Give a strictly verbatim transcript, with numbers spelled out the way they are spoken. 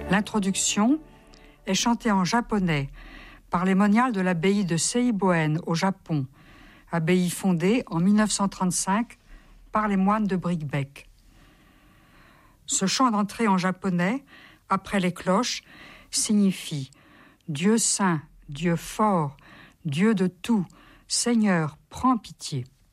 L'introduction est chantée en japonais par les moniales de l'abbaye de Seiboen au Japon, abbaye fondée en mille neuf cent trente-cinq par les moines de Bricquebec. Ce chant d'entrée en japonais, après les cloches, signifie « Dieu saint, Dieu fort, Dieu de tout, Seigneur, prends pitié ».